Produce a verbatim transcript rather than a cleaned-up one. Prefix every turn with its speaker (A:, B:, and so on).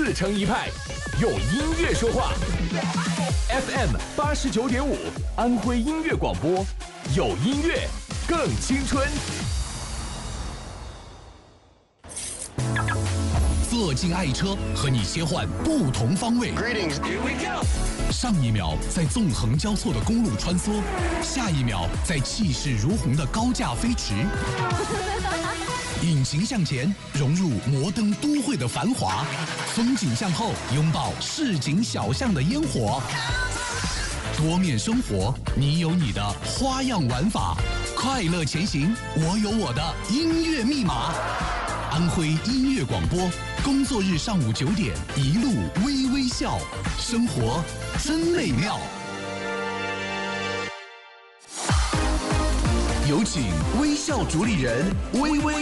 A: 自成一派，用音乐说话。F M 八十九点五，安徽音乐广播，有音乐更青春。
B: 坐进爱车，和你切换不同方位。
C: Greetings, here we go.
B: 上一秒在纵横交错的公路穿梭，下一秒在气势如虹的高架飞驰。引擎向前，融入摩登都会的繁华；风景向后，拥抱市井小巷的烟火。多面生活，你有你的花样玩法。快乐前行，我有我的音乐密码。安徽音乐广播，工作日上午九点，一路微微笑，生活真美妙。有请微笑主理人微微。